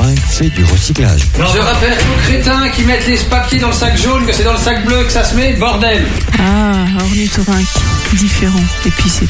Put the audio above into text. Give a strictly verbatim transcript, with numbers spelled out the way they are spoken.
ornithorynque fait du recyclage. Je rappelle aux crétins qui mettent les papiers dans le sac jaune que c'est dans le sac bleu que ça se met, bordel. Ah, ornithorynque, différent. Et puis c'est